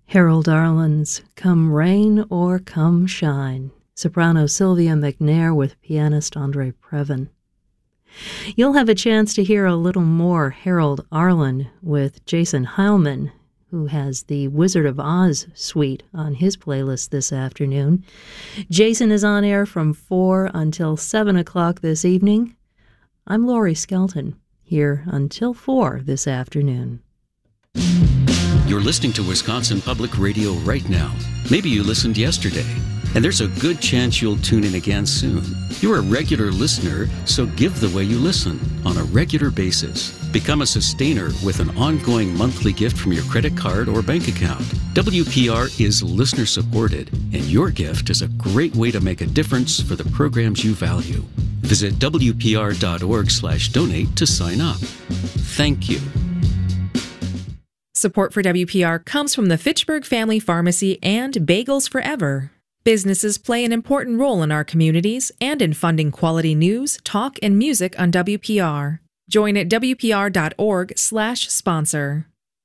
Harold Arlen's Come Rain or Come Shine, soprano Sylvia McNair with pianist Andre Previn. You'll have a chance to hear a little more Harold Arlen with Jason Heilman, who has the Wizard of Oz suite on his playlist this afternoon. Jason is on air from 4 until 7 o'clock this evening. I'm Laurie Skelton, here until 4 this afternoon. You're listening to Wisconsin Public Radio right now. Maybe you listened yesterday, and there's a good chance you'll tune in again soon. You're a regular listener, so give the way you listen on a regular basis. Become a sustainer with an ongoing monthly gift from your credit card or bank account. WPR is listener supported, and your gift is a great way to make a difference for the programs you value. Visit WPR.org/donate to sign up. Thank you. Support for WPR comes from the Fitchburg Family Pharmacy and Bagels Forever. Businesses play an important role in our communities and in funding quality news, talk, and music on WPR. Join at WPR.org/sponsor.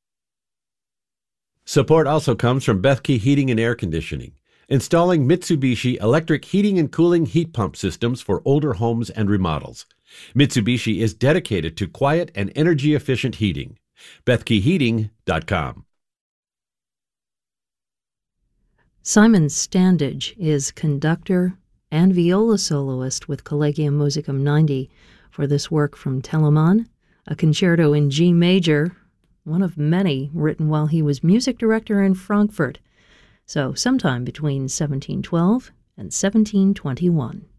Support also comes from Bethke Heating and Air Conditioning, installing Mitsubishi electric heating and cooling heat pump systems for older homes and remodels. Mitsubishi is dedicated to quiet and energy-efficient heating. BethkeHeating.com. Simon Standage is conductor and viola soloist with Collegium Musicum 90 for this work from Telemann, a concerto in G major, one of many written while he was music director in Frankfurt, so sometime between 1712 and 1721.